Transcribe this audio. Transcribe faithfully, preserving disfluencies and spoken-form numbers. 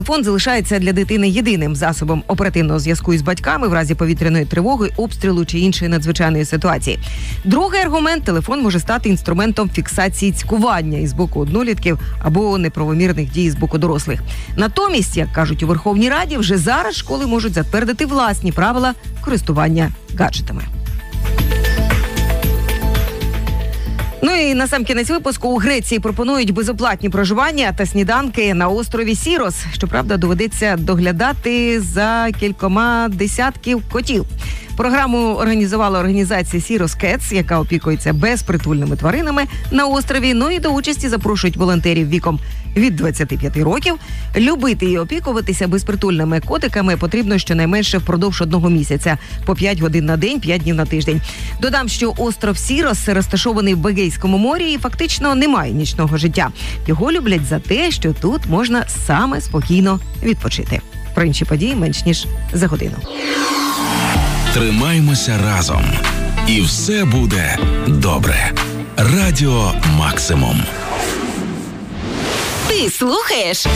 Телефон залишається для дитини єдиним засобом оперативного зв'язку із батьками в разі повітряної тривоги, обстрілу чи іншої надзвичайної ситуації. Другий аргумент – телефон може стати інструментом фіксації цькування із боку однолітків або неправомірних дій з боку дорослих. Натомість, як кажуть у Верховній Раді, вже зараз школи можуть затвердити власні правила користування гаджетами. Ну і насамкінець випуску у Греції пропонують безоплатні проживання та сніданки на острові Сірос. Щоправда, доведеться доглядати за кількома десятків котів. Програму організувала організація Сірос Кетс, яка опікується безпритульними тваринами на острові. Ну і до участі запрошують волонтерів віком від двадцяти п'яти років. Любити і опікуватися безпритульними котиками потрібно щонайменше впродовж одного місяця. По п'ять годин на день, п'ять днів на тиждень. Додам, що остров Сірос розташований в Егейському морі і фактично немає нічного життя. Його люблять за те, що тут можна саме спокійно відпочити. Про інші події менш ніж за годину. Тримаймося разом. І все буде добре. Радіо Максимум. Ти слухаєш